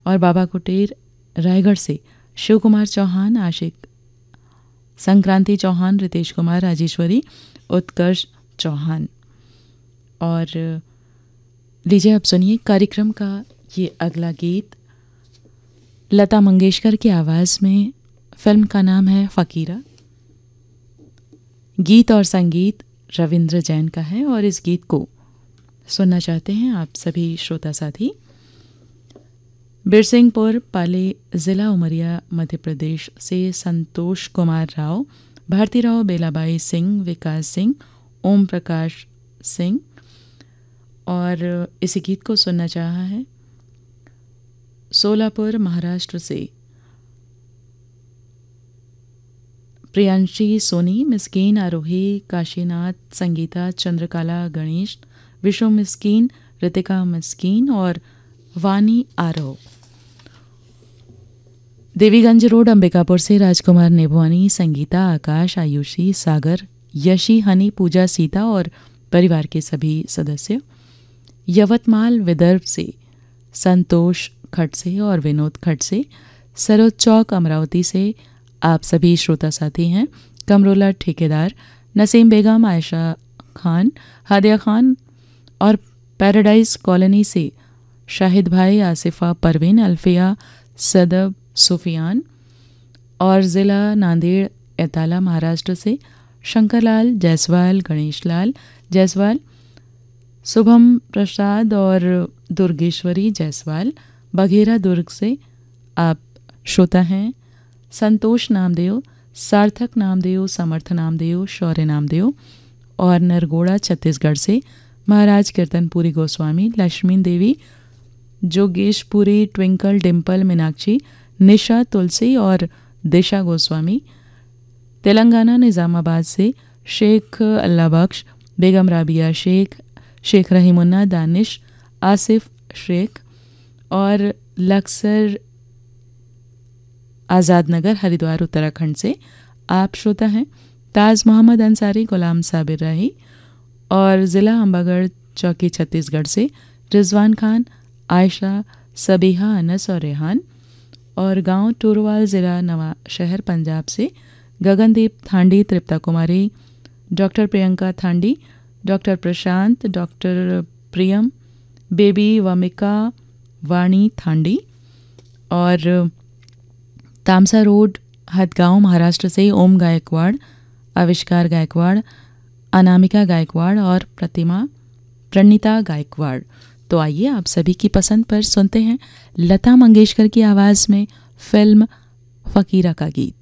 और बाबा कुटीर रायगढ़ से शिव कुमार चौहान, आशिक संक्रांति चौहान, रितेश कुमार, राजेश्वरी, उत्कर्ष चौहान। और लीजिए अब सुनिए कार्यक्रम का ये अगला गीत लता मंगेशकर की आवाज़ में। फिल्म का नाम है फ़कीरा। गीत और संगीत रविंद्र जैन का है और इस गीत को सुनना चाहते हैं आप सभी श्रोता साथी। बिरसिंहपुर पाले, ज़िला उमरिया, मध्य प्रदेश से संतोष कुमार राव, भारती राव, बेलाबाई सिंह, विकास सिंह, ओम प्रकाश सिंह। और इसी गीत को सुनना चाहा है सोलापुर महाराष्ट्र से प्रियांशी सोनी, मिस्कीन, आरोही, काशीनाथ, संगीता, चंद्रकला, गणेश, विश्व मिस्कीन, रितिका मिस्कीन और वानी आरव। देवीगंज रोड अंबिकापुर से राजकुमार नेभवानी, संगीता, आकाश, आयुषी, सागर, यशी, हनी, पूजा, सीता और परिवार के सभी सदस्य। यवतमाल विदर्भ से संतोष खड़से और विनोद खड़से। सरोज चौक अमरावती से आप सभी श्रोता साथी हैं। कमरोला ठेकेदार, नसीम बेगम, आयशा खान, हादिया खान और पैराडाइज कॉलोनी से शाहिद भाई, आसिफा परवीन, अल्फिया, सदब, सुफियान। और ज़िला नांदेड़ एताला महाराष्ट्र से शंकरलाल जायसवाल, गणेश लाल जायसवाल, शुभम प्रसाद और दुर्गेश्वरी जायसवाल। बघेरा दुर्ग से आप श्रोता हैं। संतोष नामदेव, सार्थक नामदेव, समर्थ नामदेव, शौर्य नामदेव। और नरगोड़ा छत्तीसगढ़ से महाराज कीर्तनपुरी गोस्वामी, लक्ष्मी देवी, जोगेशपुरी, ट्विंकल, डिम्पल, मीनाक्षी, निशा, तुलसी और दिशा गोस्वामी। तेलंगाना निज़ामाबाद से शेख अल्लाह बख्श, बेगम राबिया शेख, शेख रहीमुन्ना, दानिश, आसिफ शेख। और लक्सर आज़ाद नगर हरिद्वार उत्तराखंड से आप श्रोता हैं। ताज मोहम्मद अंसारी, गुलाम साबिर राही। और ज़िला अम्बागढ़ चौकी छत्तीसगढ़ से रिजवान खान, आयशा, सबीहा, अनस और रेहान। और गांव टूरवाल, ज़िला नवा शहर पंजाब से गगनदीप थांडी, तृप्ता कुमारी, डॉक्टर प्रियंका थांडी, डॉक्टर प्रशांत, डॉक्टर प्रियम, बेबी वमिका, वाणी थांडी। और तामसा रोड हदगांव महाराष्ट्र से ओम गायकवाड़, आविष्कार गायकवाड़, अनामिका गायकवाड़ और प्रणीता गायकवाड़। तो आइए आप सभी की पसंद पर सुनते हैं लता मंगेशकर की आवाज़ में फिल्म फ़कीरा का गीत।